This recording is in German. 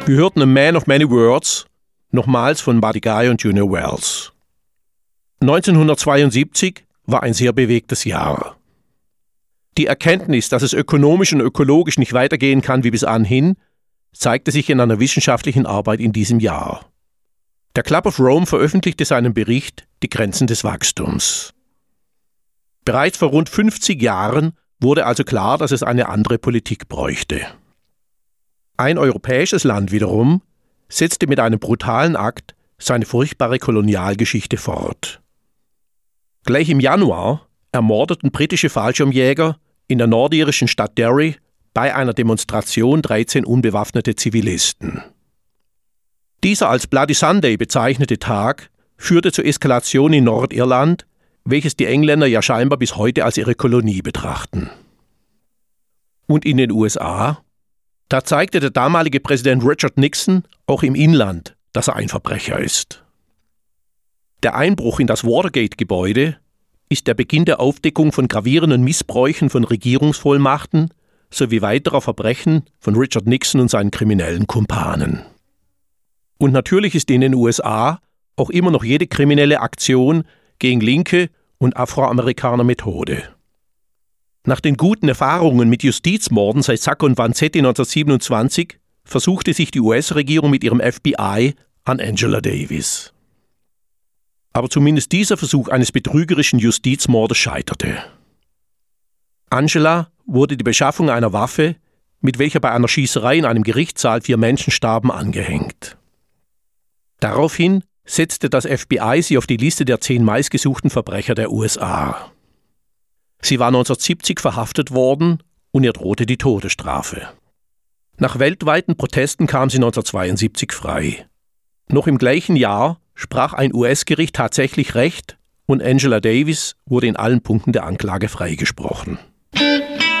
Wir hörten A Man of Many Words, nochmals von Buddy Guy und Junior Wells. 1972 war ein sehr bewegtes Jahr. Die Erkenntnis, dass es ökonomisch und ökologisch nicht weitergehen kann wie bis anhin, zeigte sich in einer wissenschaftlichen Arbeit in diesem Jahr. Der Club of Rome veröffentlichte seinen Bericht Die Grenzen des Wachstums. Bereits vor rund 50 Jahren wurde also klar, dass es eine andere Politik bräuchte. Ein europäisches Land wiederum setzte mit einem brutalen Akt seine furchtbare Kolonialgeschichte fort. Gleich im Januar ermordeten britische Fallschirmjäger in der nordirischen Stadt Derry bei einer Demonstration 13 unbewaffnete Zivilisten. Dieser als Bloody Sunday bezeichnete Tag führte zur Eskalation in Nordirland, welches die Engländer ja scheinbar bis heute als ihre Kolonie betrachten. Und in den USA? Da zeigte der damalige Präsident Richard Nixon auch im Inland, dass er ein Verbrecher ist. Der Einbruch in das Watergate-Gebäude ist der Beginn der Aufdeckung von gravierenden Missbräuchen von Regierungsvollmachten sowie weiterer Verbrechen von Richard Nixon und seinen kriminellen Kumpanen. Und natürlich ist in den USA auch immer noch jede kriminelle Aktion gegen Linke und Afroamerikaner Methode. Nach den guten Erfahrungen mit Justizmorden seit Sacco und Vanzetti 1927 versuchte sich die US-Regierung mit ihrem FBI an Angela Davis. Aber zumindest dieser Versuch eines betrügerischen Justizmordes scheiterte. Angela wurde die Beschaffung einer Waffe, mit welcher bei einer Schießerei in einem Gerichtssaal 4 Menschen starben, angehängt. Daraufhin setzte das FBI sie auf die Liste der 10 meistgesuchten Verbrecher der USA. Sie war 1970 verhaftet worden und ihr drohte die Todesstrafe. Nach weltweiten Protesten kam sie 1972 frei. Noch im gleichen Jahr sprach ein US-Gericht tatsächlich Recht und Angela Davis wurde in allen Punkten der Anklage freigesprochen.